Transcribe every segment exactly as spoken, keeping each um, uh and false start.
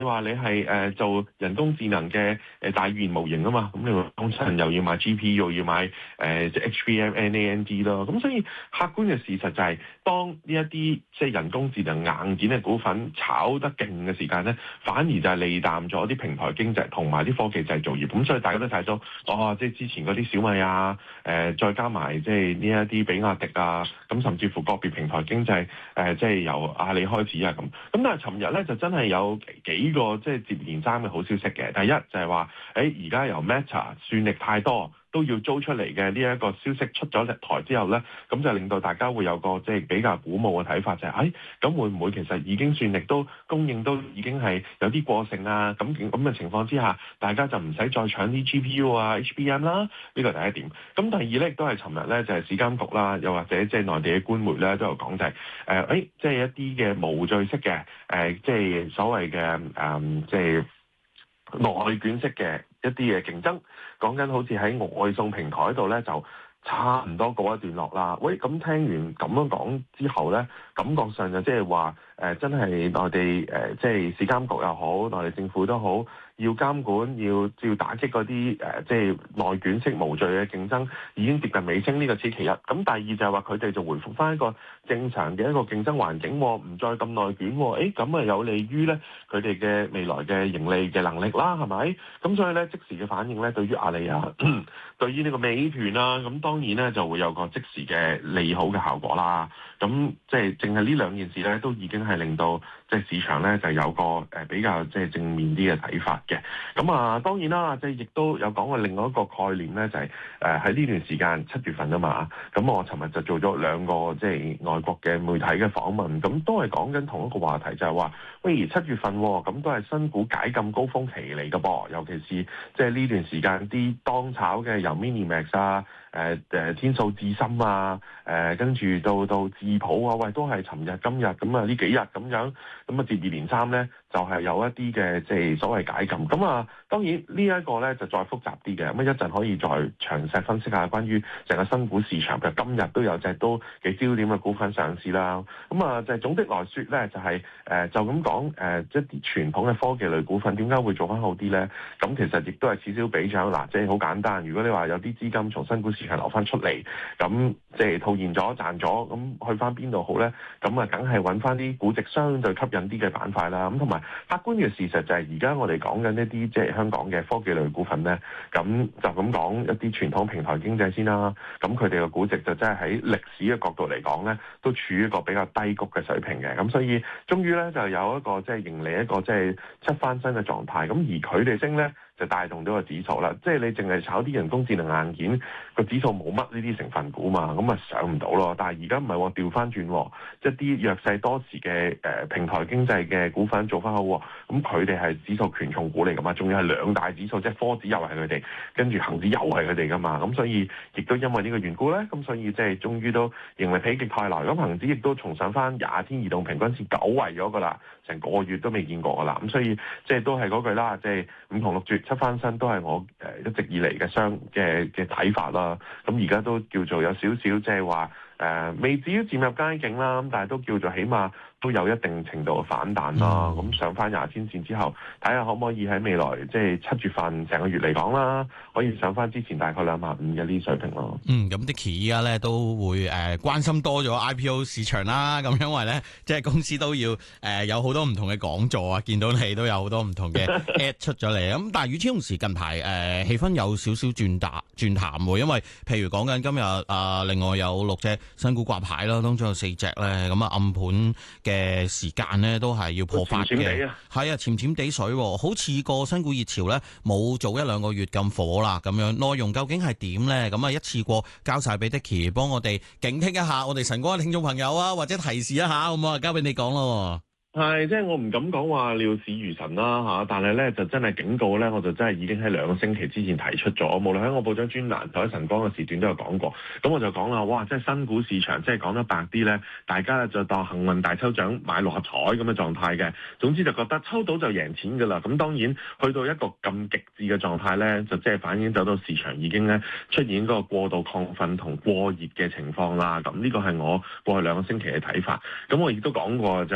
你話你係誒、呃、做人工智能嘅誒大語言模型啊嘛，咁你話當然又要買 G P U， 又要買誒、呃、即係 H B M、N A N D 咯。咁所以客觀嘅事實就係、是，當呢一啲即係人工智能硬件嘅股份炒得勁嘅時間咧，反而就係利淡咗啲平台經濟同埋啲科技製造業。咁所以大家都睇到，哦，即係之前嗰啲小米啊，誒、呃、再加埋即係呢一啲比亞迪啊，咁甚至乎個別平台經濟誒、呃，即係由阿里開始啊咁。咁但係尋日咧就真係有幾個即係接連三嘅好消息嘅。第一就係話，誒而家由 Meta 算力太多都要租出嚟嘅呢一個消息出咗台之後咧，咁就令到大家會有個即係比較鼓舞嘅睇法，就係、是，誒咁會唔會其實已經算力都供應都已經係有啲過剩啊？咁咁嘅情況之下，大家就唔使再搶啲 G P U 啊、H B M 啦，呢個第一點。咁第二咧亦都係尋日咧就係市監局啦，又或者即係內地嘅官媒咧都有講就係、是，誒誒即係一啲嘅無序式嘅誒即係所謂嘅誒即係內卷式嘅一啲嘅競爭，講緊好似喺外送平台度咧就差唔多告一段落啦。喂，咁聽完咁樣講之後咧，感覺上就即係話誒真係內地誒、呃、即係市監局又好，內地政府都好，要監管，要要打擊嗰啲誒即係內卷式無序嘅競爭，已經接近尾聲，呢個此其一。咁第二就係話佢哋就回復翻一個正常嘅一個競爭環境，唔再咁內卷。誒咁啊有利於咧佢哋嘅未來嘅盈利嘅能力啦，係咪？咁所以咧即時嘅反應咧，對於阿里啊，對於呢個美團啊，咁當然咧就會有個即時嘅利好嘅效果啦。咁即係淨係呢兩件事咧，都已經係令到即係市場咧就有個誒比較即係正面啲嘅睇法嘅。咁啊當然啦，即係亦都有講過另外一個概念咧，就係誒喺呢段時間七月份啊嘛。咁我尋日就做咗兩個即係外國嘅媒體嘅訪問，咁都係講緊同一個話題，就係話，喂，七月份咁都係新股解禁高峰期嚟嘅噃，尤其是即係呢段時間啲當炒嘅由 Minimax 啊。誒誒、呃、天數智深啊，誒跟住到到智普啊，喂都係尋日今日咁啊呢幾日咁樣，咁啊接二連三咧，就係、是、有一啲嘅即係所謂解禁。咁啊當然呢一個咧就再複雜啲嘅，咁一陣可以再詳細分析下關於成個新股市場。譬如今日都有隻都幾焦點嘅股份上市啦。咁啊就係總的來說咧，就係、是、誒、呃、就咁講誒一啲傳統嘅科技類股份點解會做翻好啲咧？咁其實亦都係此消彼長嗱，即係好簡單。如果你話有啲資金從新股市場流翻出嚟，咁即係套現咗賺咗，咁去翻邊度好咧？咁啊，梗係揾翻啲估值相對吸引啲嘅板塊啦。咁同埋客觀嘅事實就係，而家我哋講緊一啲即係香港嘅科技類股份咧，咁就咁講一啲傳統平台經濟先啦。咁佢哋嘅估值就真係喺歷史嘅角度嚟講咧，都處於一個比較低谷嘅水平嘅。咁所以終於咧就有一個即係迎嚟一個即係七翻身嘅狀態。咁而佢哋升咧，就帶動咗個指數啦，即係你淨係炒啲人工智能硬件，個指數冇乜呢啲成分股嘛，咁啊上唔到咯。但係而家唔係喎，調翻轉，即係啲弱勢多時嘅誒平台經濟嘅股份做翻好，咁佢哋係指數權重股嚟噶嘛，仲要係兩大指數，即係科指又係佢哋，跟住恒指又係佢哋噶嘛，咁所以亦都因為呢個緣故咧，咁所以即係終於都認為否極泰來，咁恒指亦都重上翻廿天移動平均線久違咗噶啦，成個月都未見過噶啦，咁所以即係都係嗰句啦，即係五窮六絕七翻身都係我誒一直以嚟嘅商嘅嘅睇法啦。咁而家都叫做有少少即係話誒未至於漸入佳境啦，咁但係都叫做起碼都有一定程度嘅反彈啦。咁、嗯、上翻廿天線之後，睇下可唔可以喺未來即係七月份成個月嚟講啦，可以上翻之前大概兩萬五嘅呢水平咯。 嗯，咁 Dicky 依家咧都會誒、呃、關心多咗 I P O 市場啦。咁因為咧即係公司都要誒、呃、有好多唔同嘅講座啊，見到你都有好多唔同嘅 at 出咗嚟。咁但係與此同時，近排誒、呃、氣氛有少少轉淡轉淡喎，因為譬如講緊今日啊、呃，另外有六隻新股掛牌啦，當中有四隻咧，咁啊暗盤嘅時間咧都係要破發嘅，係啊，淺淺地水，好似個新股熱潮咧冇早一兩個月咁火啦，咁樣內容究竟係點咧？咁啊一次過交晒俾 Dicky 幫我哋警惕一下我哋晨光嘅聽眾朋友啊，或者提示一下，咁啊交俾你講咯。 係，即係我唔敢講話料事如神啦嚇，但係咧就真係警告咧，我就真係已經喺兩個星期之前提出咗，無論喺我報章專欄，就喺晨光嘅時段都有講過。咁我就講啦，哇！即係新股市場，即係講得白啲咧，大家就當幸運大抽獎買六合彩咁嘅狀態嘅。總之就覺得抽到就贏錢㗎啦。咁當然去到一個咁極致嘅狀態咧，就即係反映走到市場已經咧出現嗰個過度亢奮同過熱嘅情況啦。咁呢個係我過去兩個星期嘅睇法。咁我亦都講過就係話。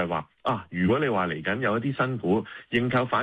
啊，如果你話嚟緊有一啲新股認購反